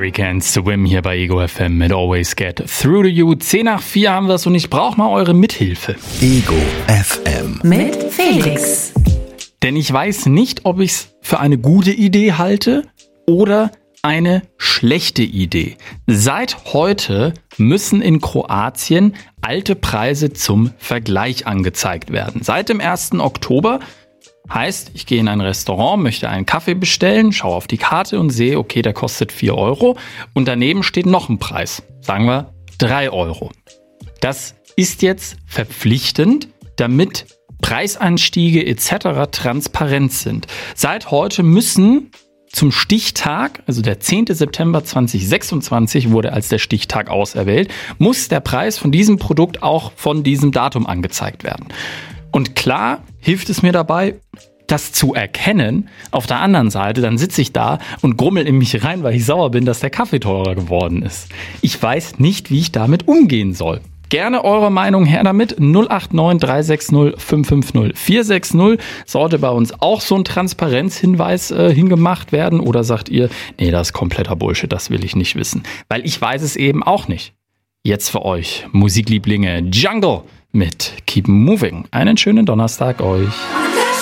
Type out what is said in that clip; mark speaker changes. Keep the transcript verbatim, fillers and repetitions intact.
Speaker 1: Mary Can't Swim hier bei Ego F M mit Always Get Through to You. zehn nach vier haben wir es und ich brauche mal eure Mithilfe.
Speaker 2: Ego F M
Speaker 3: mit Felix.
Speaker 1: Denn ich weiß nicht, ob ich es für eine gute Idee halte oder eine schlechte Idee. Seit heute müssen in Kroatien alte Preise zum Vergleich angezeigt werden. Seit dem ersten Oktober heißt, ich gehe in ein Restaurant, möchte einen Kaffee bestellen, schaue auf die Karte und sehe, okay, der kostet vier Euro und daneben steht noch ein Preis, sagen wir drei Euro. Das ist jetzt verpflichtend, damit Preisanstiege et cetera transparent sind. Seit heute müssen zum Stichtag, also der zehnten September zweitausendsechsundzwanzig wurde als der Stichtag auserwählt, muss der Preis von diesem Produkt auch von diesem Datum angezeigt werden. Und klar hilft es mir dabei, das zu erkennen. Auf der anderen Seite, dann sitze ich da und grummel in mich rein, weil ich sauer bin, dass der Kaffee teurer geworden ist. Ich weiß nicht, wie ich damit umgehen soll. Gerne eure Meinung her damit. null acht neun drei sechs null fünf fünf null vier sechs null. Sollte bei uns auch so ein Transparenzhinweis äh, hingemacht werden? Oder sagt ihr, nee, das ist kompletter Bullshit, das will ich nicht wissen. Weil ich weiß es eben auch nicht. Jetzt für euch, Musiklieblinge, Jungle mit Keep Moving. Einen schönen Donnerstag euch.